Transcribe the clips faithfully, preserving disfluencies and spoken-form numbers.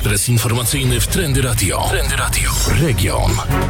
Ekspres informacyjny w Trendy Radio. Trendy Radio. Region.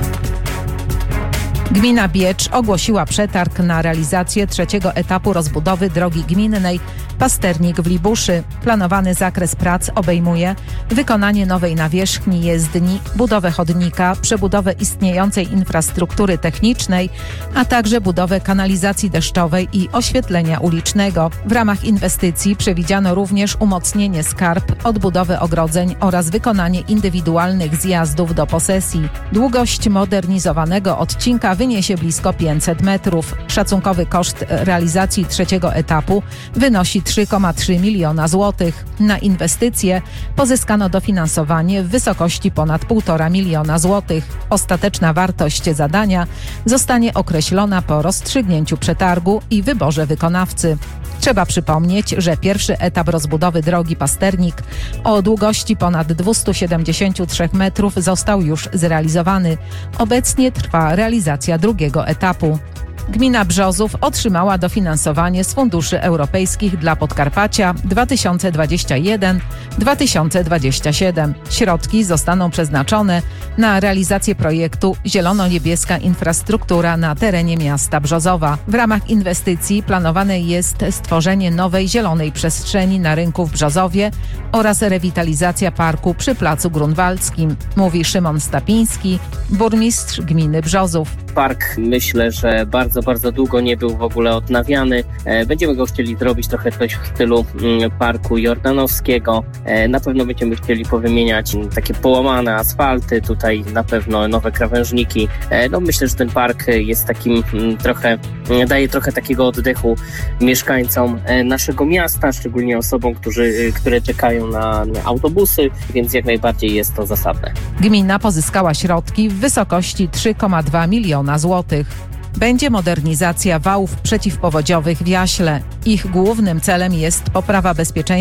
Gmina Biecz ogłosiła przetarg na realizację trzeciego etapu rozbudowy drogi gminnej Pasternik w Libuszy. Planowany zakres prac obejmuje wykonanie nowej nawierzchni jezdni, budowę chodnika, przebudowę istniejącej infrastruktury technicznej, a także budowę kanalizacji deszczowej i oświetlenia ulicznego. W ramach inwestycji przewidziano również umocnienie skarp, odbudowę ogrodzeń oraz wykonanie indywidualnych zjazdów do posesji. Długość modernizowanego odcinka wyniesie blisko pięćset metrów. Szacunkowy koszt realizacji trzeciego etapu wynosi trzy przecinek trzy miliona złotych. Na inwestycje pozyskano dofinansowanie w wysokości ponad półtora miliona złotych. Ostateczna wartość zadania zostanie określona po rozstrzygnięciu przetargu i wyborze wykonawcy. Trzeba przypomnieć, że pierwszy etap rozbudowy drogi Pasternik o długości ponad dwieście siedemdziesiąt trzy metrów został już zrealizowany. Obecnie trwa realizacja drugiego etapu. Gmina Brzozów otrzymała dofinansowanie z funduszy europejskich dla Podkarpacia dwa tysiące dwudziesty pierwszy do dwa tysiące dwudziestego siódmego. Środki zostaną przeznaczone na realizację projektu Zielono-niebieska infrastruktura na terenie miasta Brzozowa. W ramach inwestycji planowane jest stworzenie nowej zielonej przestrzeni na rynku w Brzozowie oraz rewitalizacja parku przy Placu Grunwaldzkim, mówi Szymon Stapiński, burmistrz gminy Brzozów. Park, myślę, że bardzo, bardzo długo nie był w ogóle odnawiany. Będziemy go chcieli zrobić trochę coś w stylu parku jordanowskiego. Na pewno będziemy chcieli powymieniać takie połamane asfalty, tutaj na pewno nowe krawężniki. No myślę, że ten park jest takim trochę, daje trochę takiego oddechu mieszkańcom naszego miasta, szczególnie osobom, którzy, które czekają na, na autobusy, więc jak najbardziej jest to zasadne. Gmina pozyskała środki w wysokości trzy przecinek dwa miliona złotych. Będzie modernizacja wałów przeciwpowodziowych w Jaśle. Ich głównym celem jest poprawa bezpieczeństwa